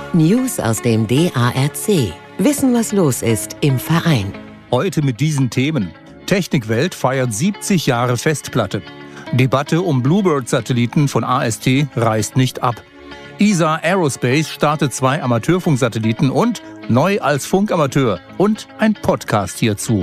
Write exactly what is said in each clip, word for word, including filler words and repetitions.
News aus dem D A R C. Wissen, was los ist im Verein. Heute mit diesen Themen. Technikwelt feiert siebzig Jahre Festplatte. Debatte um Bluebird-Satelliten von A S T reißt nicht ab. E S A Aerospace startet zwei Amateurfunksatelliten und neu als Funkamateur und ein Podcast hierzu.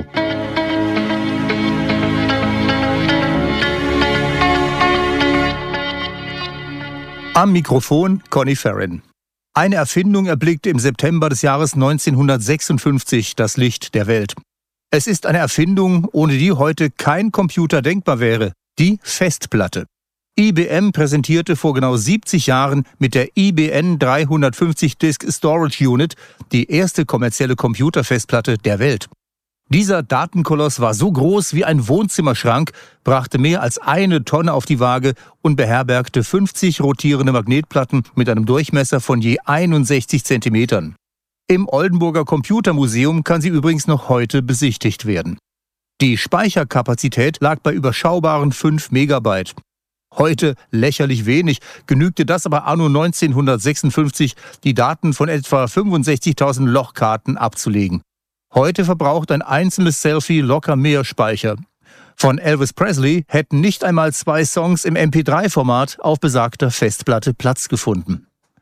Am Mikrofon Conny Ferrin. Eine Erfindung erblickte im September des Jahres neunzehnhundertsechsundfünfzig das Licht der Welt. Es ist eine Erfindung, ohne die heute kein Computer denkbar wäre, die Festplatte. I B M präsentierte vor genau siebzig Jahren mit der I B M dreihundertfünfzig Disk Storage Unit die erste kommerzielle Computerfestplatte der Welt. Dieser Datenkoloss war so groß wie ein Wohnzimmerschrank, brachte mehr als eine Tonne auf die Waage und beherbergte fünfzig rotierende Magnetplatten mit einem Durchmesser von je einundsechzig Zentimetern. Im Oldenburger Computermuseum kann sie übrigens noch heute besichtigt werden. Die Speicherkapazität lag bei überschaubaren fünf Megabyte. Heute lächerlich wenig, genügte das aber anno neunzehnhundertsechsundfünfzig, die Daten von etwa fünfundsechzigtausend Lochkarten abzulegen. Heute verbraucht ein einzelnes Selfie locker mehr Speicher. Von Elvis Presley hätten nicht einmal zwei Songs im M P drei Format auf besagter Festplatte Platz gefunden.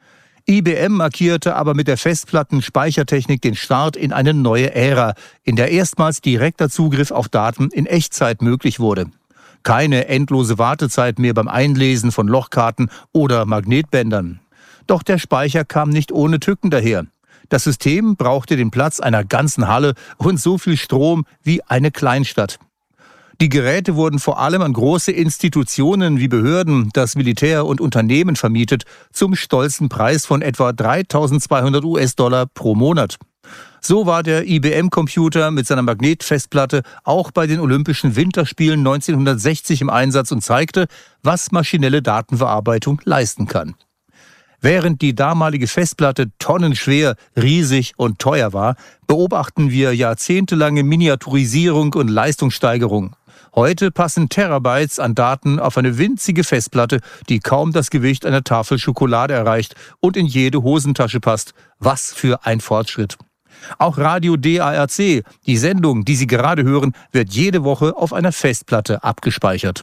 I B M markierte aber mit der Festplattenspeichertechnik den Start in eine neue Ära, in der erstmals direkter Zugriff auf Daten in Echtzeit möglich wurde. Keine endlose Wartezeit mehr beim Einlesen von Lochkarten oder Magnetbändern. Doch der Speicher kam nicht ohne Tücken daher. Das System brauchte den Platz einer ganzen Halle und so viel Strom wie eine Kleinstadt. Die Geräte wurden vor allem an große Institutionen wie Behörden, das Militär und Unternehmen vermietet, zum stolzen Preis von etwa dreitausendzweihundert US-Dollar pro Monat. So war der I B M-Computer mit seiner Magnetfestplatte auch bei den Olympischen Winterspielen neunzehnhundertsechzig im Einsatz und zeigte, was maschinelle Datenverarbeitung leisten kann. Während die damalige Festplatte tonnenschwer, riesig und teuer war, beobachten wir jahrzehntelange Miniaturisierung und Leistungssteigerung. Heute passen Terabytes an Daten auf eine winzige Festplatte, die kaum das Gewicht einer Tafel Schokolade erreicht und in jede Hosentasche passt. Was für ein Fortschritt! Auch Radio D A R C, die Sendung, die Sie gerade hören, wird jede Woche auf einer Festplatte abgespeichert.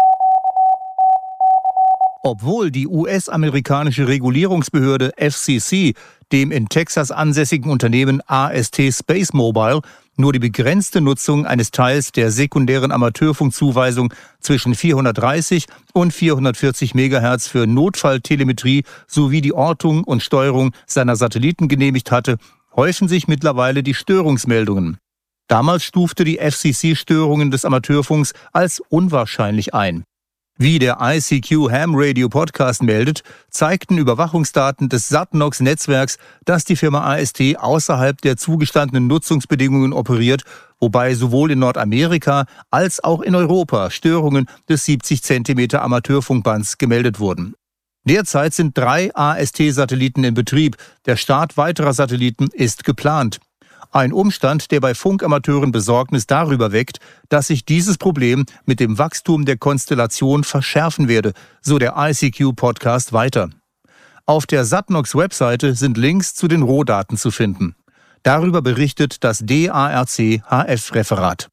Obwohl die U S-amerikanische Regulierungsbehörde F C C dem in Texas ansässigen Unternehmen A S T Space Mobile nur die begrenzte Nutzung eines Teils der sekundären Amateurfunkzuweisung zwischen vierhundertdreißig und vierhundertvierzig Megahertz für Notfalltelemetrie sowie die Ortung und Steuerung seiner Satelliten genehmigt hatte, häufen sich mittlerweile die Störungsmeldungen. Damals stufte die F C C Störungen des Amateurfunks als unwahrscheinlich ein. Wie der I C Q Ham Radio Podcast meldet, zeigten Überwachungsdaten des Satnox-Netzwerks, dass die Firma A S T außerhalb der zugestandenen Nutzungsbedingungen operiert, wobei sowohl in Nordamerika als auch in Europa Störungen des siebzig Zentimeter Amateurfunkbands gemeldet wurden. Derzeit sind drei A S T-Satelliten in Betrieb. Der Start weiterer Satelliten ist geplant. Ein Umstand, der bei Funkamateuren Besorgnis darüber weckt, dass sich dieses Problem mit dem Wachstum der Konstellation verschärfen werde, so der I C Q-Podcast weiter. Auf der Satnox-Webseite sind Links zu den Rohdaten zu finden. Darüber berichtet das D A R C H F-Referat.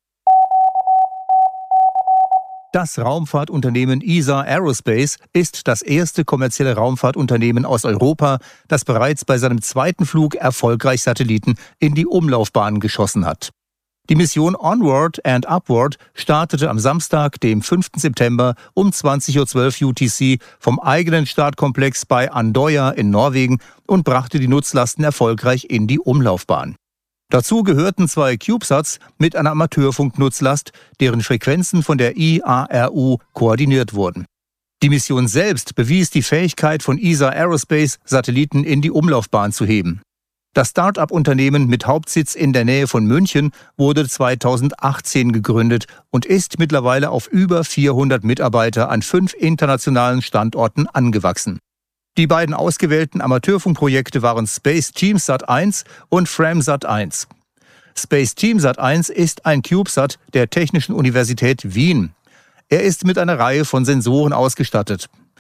Das Raumfahrtunternehmen E S A Aerospace ist das erste kommerzielle Raumfahrtunternehmen aus Europa, das bereits bei seinem zweiten Flug erfolgreich Satelliten in die Umlaufbahn geschossen hat. Die Mission Onward and Upward startete am Samstag, dem fünften September um zwanzig Uhr zwölf U T C vom eigenen Startkomplex bei Andøya in Norwegen und brachte die Nutzlasten erfolgreich in die Umlaufbahn. Dazu gehörten zwei CubeSats mit einer Amateurfunknutzlast, deren Frequenzen von der I A R U koordiniert wurden. Die Mission selbst bewies die Fähigkeit von E S A Aerospace, Satelliten in die Umlaufbahn zu heben. Das Start-up-Unternehmen mit Hauptsitz in der Nähe von München wurde zweitausendachtzehn gegründet und ist mittlerweile auf über vierhundert Mitarbeiter an fünf internationalen Standorten angewachsen. Die beiden ausgewählten Amateurfunkprojekte waren Space Team Sat eins und Framsat eins. Space Team Sat eins ist ein CubeSat der Technischen Universität Wien. Er ist mit einer Reihe von Sensoren ausgestattet.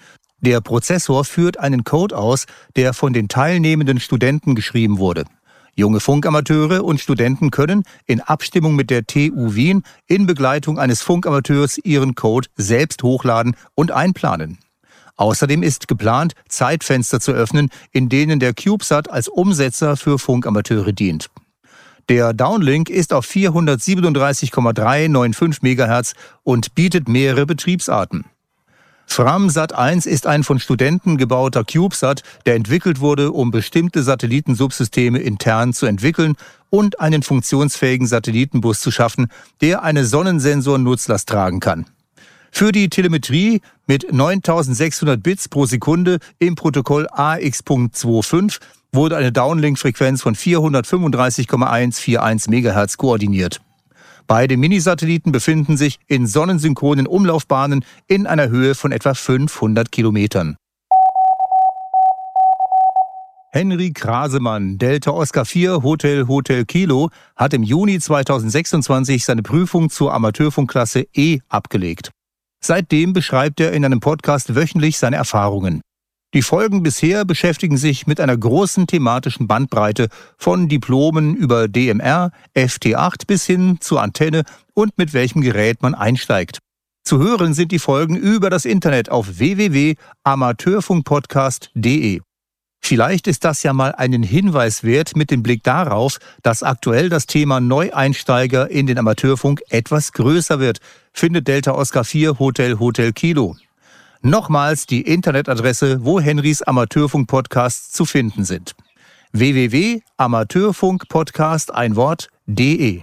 Der Prozessor führt einen Code aus, der von den teilnehmenden Studenten geschrieben wurde. Junge Funkamateure und Studenten können in Abstimmung mit der T U Wien in Begleitung eines Funkamateurs ihren Code selbst hochladen und einplanen. Außerdem ist geplant, Zeitfenster zu öffnen, in denen der CubeSat als Umsetzer für Funkamateure dient. Der Downlink ist auf vierhundertsiebenunddreißig Komma dreihundertfünfundneunzig Megahertz und bietet mehrere Betriebsarten. Framsat eins ist ein von Studenten gebauter CubeSat, der entwickelt wurde, um bestimmte Satellitensubsysteme intern zu entwickeln und einen funktionsfähigen Satellitenbus zu schaffen, der eine Sonnensensor-Nutzlast tragen kann. Für die Telemetrie mit neuntausendsechshundert Bits pro Sekunde im Protokoll A X Punkt fünfundzwanzig wurde eine Downlink-Frequenz von vierhundertfünfunddreißig Komma hunderteinundvierzig Megahertz koordiniert. Beide Minisatelliten befinden sich in sonnensynchronen Umlaufbahnen in einer Höhe von etwa fünfhundert Kilometern. Henry Krasemann, Delta Oscar vier Hotel Hotel Kilo, hat im Juni zweitausendsechsundzwanzig seine Prüfung zur Amateurfunkklasse E abgelegt. Seitdem beschreibt er in einem Podcast wöchentlich seine Erfahrungen. Die Folgen bisher beschäftigen sich mit einer großen thematischen Bandbreite von Diplomen über D M R, F T acht bis hin zur Antenne und mit welchem Gerät man einsteigt. Zu hören sind die Folgen über das Internet auf w w w punkt amateurfunkpodcast punkt de. Vielleicht ist das ja mal einen Hinweis wert mit dem Blick darauf, dass aktuell das Thema Neueinsteiger in den Amateurfunk etwas größer wird, findet Delta Oscar vier Hotel Hotel Kilo. Nochmals die Internetadresse, wo Henrys Amateurfunk-Podcasts zu finden sind. w w w punkt amateurfunkpodcast ein Wort punkt de.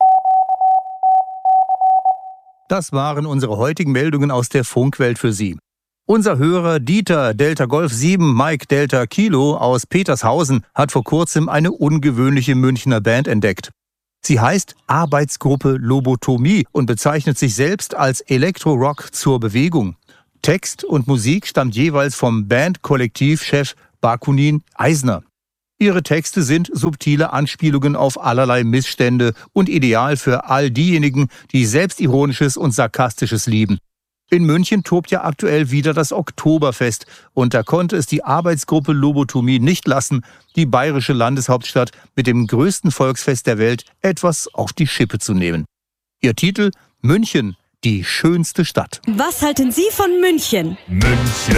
Das waren unsere heutigen Meldungen aus der Funkwelt für Sie. Unser Hörer Dieter Delta Golf sieben Mike Delta Kilo aus Petershausen hat vor kurzem eine ungewöhnliche Münchner Band entdeckt. Sie heißt Arbeitsgruppe Lobotomie und bezeichnet sich selbst als Elektro-Rock zur Bewegung. Text und Musik stammt jeweils vom Bandkollektivchef Bakunin Eisner. Ihre Texte sind subtile Anspielungen auf allerlei Missstände und ideal für all diejenigen, die Selbstironisches und Sarkastisches lieben. In München tobt ja aktuell wieder das Oktoberfest und da konnte es die Arbeitsgruppe Lobotomie nicht lassen, die bayerische Landeshauptstadt mit dem größten Volksfest der Welt etwas auf die Schippe zu nehmen. Ihr Titel: München, die schönste Stadt. Was halten Sie von München? München.